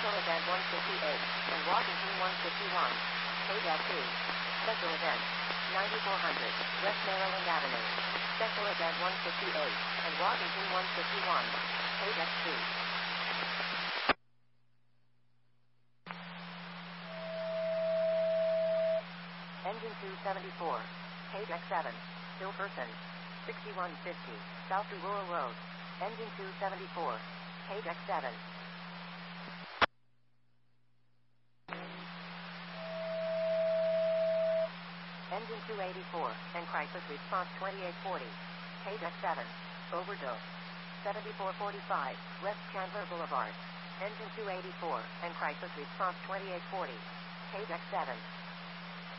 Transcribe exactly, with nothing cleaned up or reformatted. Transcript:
Special Event one fifty-eight, and Washington one fifty-one. Page at two. Special Event ninety-four hundred, West Maryland Avenue. Special Event one fifty-eight, and Washington one fifty-one. Page at two. Engine two seventy-four. Page X seven. Hilferson. sixty-one fifty, South Rural Road. Engine two seventy-four. Page X seven. Engine two eighty-four, and Crisis Response twenty-eight forty. Page X seven. Overdose. seventy-four forty-five, West Chandler Boulevard. Engine two eighty-four, and Crisis Response twenty-eight forty. Page X seven.